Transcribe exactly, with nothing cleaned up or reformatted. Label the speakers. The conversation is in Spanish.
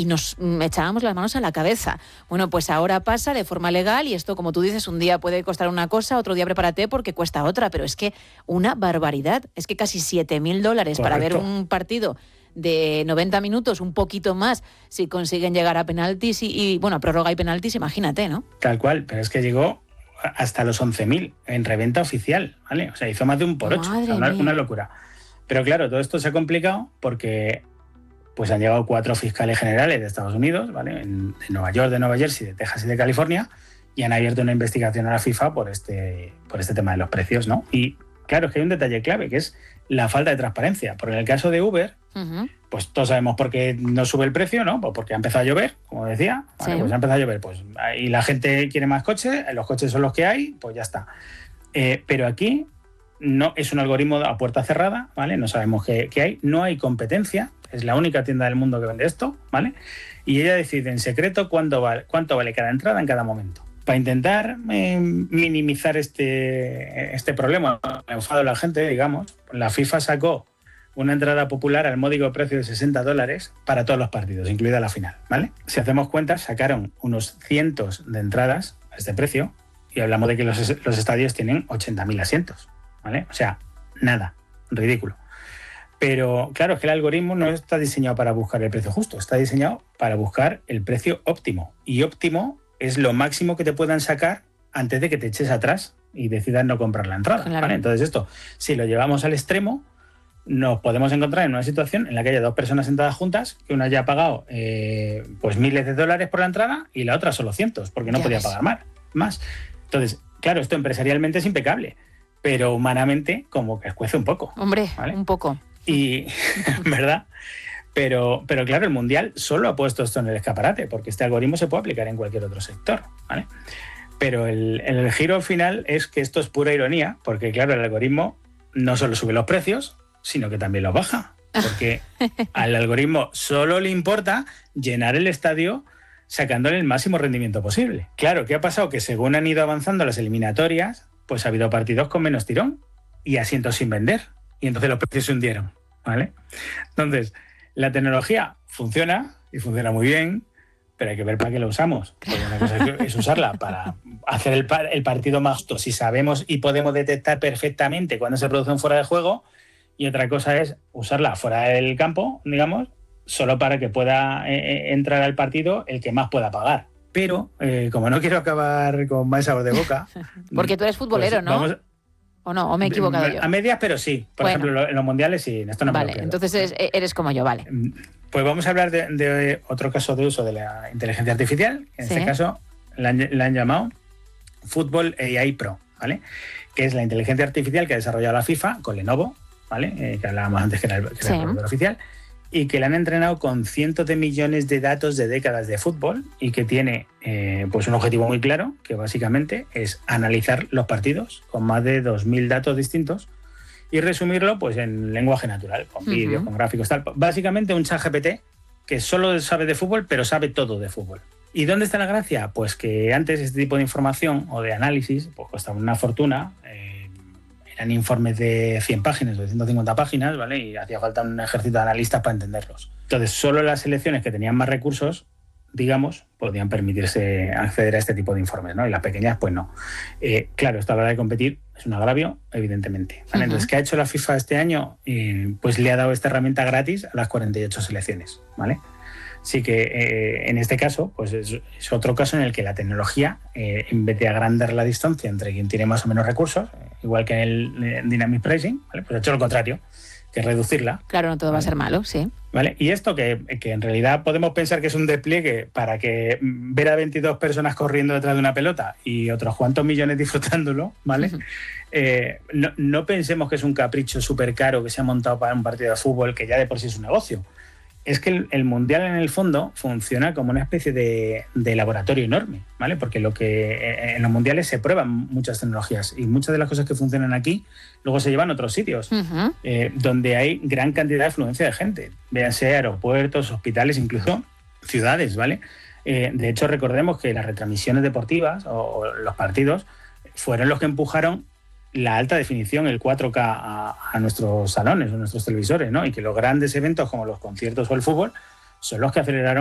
Speaker 1: y nos echábamos las manos a la cabeza. Bueno, pues ahora pasa de forma legal y esto, como tú dices, un día puede costar una cosa, otro día prepárate porque cuesta otra, pero es que una barbaridad. Es que casi siete mil dólares para ver un partido de noventa minutos, un poquito más, si consiguen llegar a penaltis y, y bueno, a prórroga y penaltis, imagínate, ¿no?
Speaker 2: Tal cual, pero es que llegó hasta los once mil en reventa oficial, ¿vale? O sea, hizo más de un por ocho, o sea, una, una locura. Pero claro, todo esto se ha complicado porque pues han llegado cuatro fiscales generales de Estados Unidos, ¿vale? En, de Nueva York, de Nueva Jersey, de Texas y de California, y han abierto una investigación a la FIFA por este, por este tema de los precios, ¿no? Y claro, es que hay un detalle clave, que es la falta de transparencia. Porque en el caso de Uber, uh-huh. pues todos sabemos por qué no sube el precio, ¿no? Pues porque ha empezado a llover, como decía. Vale, sí. Pues ha empezado a llover, pues y la gente quiere más coches, los coches son los que hay, pues ya está. Eh, pero aquí no es un algoritmo a puerta cerrada, ¿vale? No sabemos qué, qué hay, no hay competencia, es la única tienda del mundo que vende esto, ¿vale? Y ella decide en secreto cuánto vale, cuánto vale cada entrada en cada momento. Para intentar eh, minimizar este, este problema, ha enfadado a la gente, digamos, la FIFA sacó una entrada popular al módico precio de sesenta dólares para todos los partidos, incluida la final, ¿vale? Si hacemos cuentas, sacaron unos cientos de entradas a este precio y hablamos de que los, los estadios tienen ochenta mil asientos, ¿vale? O sea, nada, ridículo. Pero claro, es que el algoritmo no está diseñado para buscar el precio justo, está diseñado para buscar el precio óptimo. Y óptimo es lo máximo que te puedan sacar antes de que te eches atrás y decidas no comprar la entrada. Claro. ¿Vale? Entonces esto, si lo llevamos al extremo, nos podemos encontrar en una situación en la que haya dos personas sentadas juntas, que una haya pagado eh, pues miles de dólares por la entrada y la otra solo cientos, porque no ya podía ves. pagar más, más. Entonces, claro, esto empresarialmente es impecable, pero humanamente como que escuece un poco.
Speaker 1: Hombre, ¿vale? Un poco.
Speaker 2: Y, ¿verdad? Pero, pero claro, el Mundial solo ha puesto esto en el escaparate, porque este algoritmo se puede aplicar en cualquier otro sector, ¿vale? Pero el, el giro final es que esto es pura ironía, porque claro, el algoritmo no solo sube los precios, sino que también los baja, porque al algoritmo solo le importa llenar el estadio sacándole el máximo rendimiento posible. Claro, ¿qué ha pasado? Que según han ido avanzando las eliminatorias, pues ha habido partidos con menos tirón y asientos sin vender, y entonces los precios se hundieron, ¿vale? Entonces, la tecnología funciona y funciona muy bien, pero hay que ver para qué la usamos. Porque una cosa es usarla para hacer el, el partido más justo, si sabemos y podemos detectar perfectamente cuando se produce un fuera de juego, y otra cosa es usarla fuera del campo, digamos, solo para que pueda eh, entrar al partido el que más pueda pagar. Pero, eh, como no quiero acabar con mal sabor de boca...
Speaker 1: Porque tú eres futbolero, pues, ¿no? Vamos, ¿O no? ¿O me he equivocado yo?
Speaker 2: A medias, pero sí. Por bueno. ejemplo, en los mundiales sí. Esto no
Speaker 1: vale,
Speaker 2: me lo
Speaker 1: entonces eres, eres como yo, vale.
Speaker 2: Pues vamos a hablar de, de otro caso de uso de la inteligencia artificial. En ¿Sí? este caso la han, la han llamado Football A I Pro, ¿vale? Que es la inteligencia artificial que ha desarrollado la FIFA con Lenovo, ¿vale? Eh, que hablábamos antes que era el, que era sí. el proveedor oficial, y que la han entrenado con cientos de millones de datos de décadas de fútbol y que tiene eh, pues un objetivo muy claro, que básicamente es analizar los partidos con más de dos mil datos distintos y resumirlo pues en lenguaje natural, con uh-huh. vídeos, con gráficos, tal. Básicamente un ChatGPT que solo sabe de fútbol, pero sabe todo de fútbol. ¿Y dónde está la gracia? Pues que antes este tipo de información o de análisis pues costaba una fortuna, eh, eran informes de cien páginas o de ciento cincuenta páginas, ¿vale? Y hacía falta un ejército de analistas para entenderlos. Entonces, solo las selecciones que tenían más recursos, digamos, podían permitirse acceder a este tipo de informes, ¿no? Y las pequeñas, pues no. Eh, claro, esto a la hora de competir es un agravio, evidentemente. ¿Vale? Uh-huh. Entonces, ¿qué ha hecho la FIFA este año? Eh, pues le ha dado esta herramienta gratis a las cuarenta y ocho selecciones, ¿vale? Así que eh, en este caso, pues es, es otro caso en el que la tecnología, eh, en vez de agrandar la distancia entre quien tiene más o menos recursos, eh, igual que en el eh, Dynamic Pricing, ¿vale? Pues ha hecho lo contrario, que es reducirla.
Speaker 1: Claro, no todo ¿vale? va a ser malo, sí.
Speaker 2: ¿Vale? Y esto que, que en realidad podemos pensar que es un despliegue para que ver a veintidós personas corriendo detrás de una pelota y otros cuantos millones disfrutándolo, ¿vale? Uh-huh. eh, no, no pensemos que es un capricho súper caro que se ha montado para un partido de fútbol que ya de por sí es un negocio. Es que el, el Mundial en el fondo funciona como una especie de, de laboratorio enorme, ¿vale? Porque lo que eh, en los mundiales se prueban muchas tecnologías y muchas de las cosas que funcionan aquí luego se llevan a otros sitios uh-huh. eh, donde hay gran cantidad de afluencia de gente, véanse aeropuertos, hospitales, incluso ciudades, ¿vale? Eh, de hecho, recordemos que las retransmisiones deportivas o, o los partidos fueron los que empujaron la alta definición, el cuatro K, a, a nuestros salones, a nuestros televisores, ¿no? Y que los grandes eventos como los conciertos o el fútbol son los que aceleraron